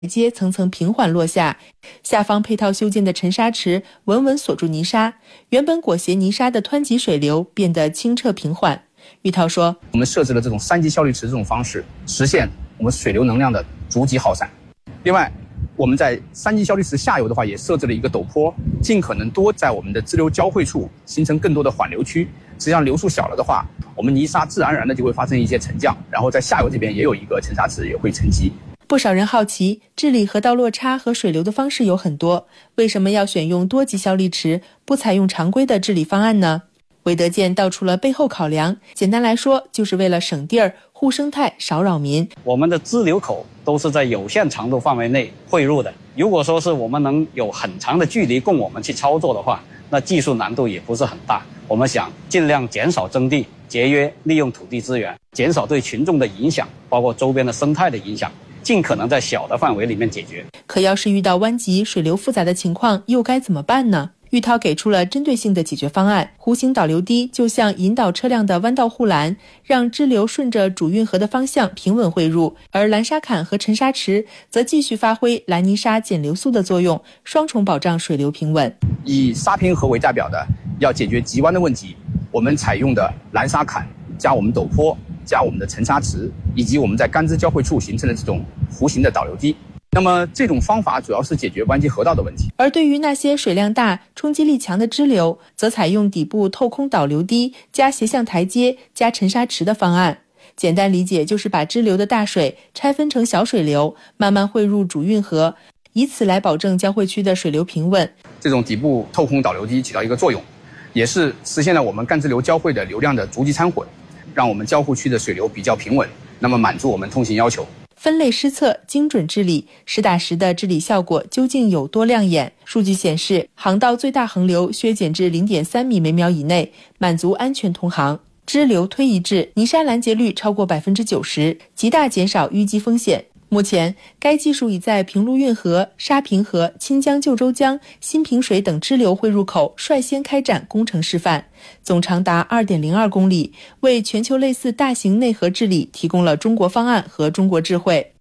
阶层层平缓落下，下方配套修建的沉沙池稳稳锁住泥沙，原本裹挟泥沙的湍急水流变得清澈平缓。玉涛说， 我们设置了这种3级效率池这种方式，实现我们水流能量的逐级耗散。另外，我们在3级效率池下游的话，也设置了一个陡坡，尽可能多在我们的支流交汇处形成更多的缓流区。实际上流速小了的话，我们泥沙自然而然的就会发生一些沉降，然后在下游这边也有一个沉沙池也会沉积。 不少人好奇，治理河道落差和水流的方式有很多，为什么要选用多级效率池，不采用常规的治理方案呢？韦德健道出了背后考量，简单来说，就是为了省地儿、护生态、少扰民。 我们的支流口都是在有限长度范围内汇入的，如果说是我们能有很长的距离供我们去操作的话，那技术难度也不是很大。我们想尽量减少征地，节约利用土地资源，减少对群众的影响，包括周边的生态的影响，尽可能在小的范围里面解决。 可要是遇到湾急、水流复杂的情况，又该怎么办呢？玉涛给出了针对性的解决方案，弧形导流堤就像引导车辆的弯道护栏，让支流顺着主运河的方向平稳汇入，而拦沙坎和沉沙池则继续发挥拦泥沙减流速的作用，双重保障水流平稳。 以沙坪河为代表的要解决急弯的问题，我们采用的拦沙坎加我们陡坡加我们的沉沙池，以及我们在干支交汇处形成的这种弧形的导流堤。那么这种方法主要是解决湾急河道的问题， 而对于那些水量大、冲击力强的支流，则采用底部透空导流堤加斜向台阶加沉沙池的方案。简单理解就是把支流的大水拆分成小水流，慢慢汇入主运河，以此来保证交汇区的水流平稳。 这种底部透空导流堤起到一个作用，也是实现了我们干支流交汇的流量的逐级掺混，让我们交互区的水流比较平稳，那么满足我们通行要求。 分类施策，精准治理，实打实的治理效果究竟有多亮眼？数据显示，航道最大横流削减至 0.3 米每秒以内，满足安全通航；支流推移至泥沙拦截率超过 90%， 极大减少淤积风险。目前，该技术已在平陆运河、沙坪河、清江旧州江、新平水等支流汇入口率先开展工程示范，总长达 2.02 公里，为全球类似大型内河治理提供了中国方案和中国智慧。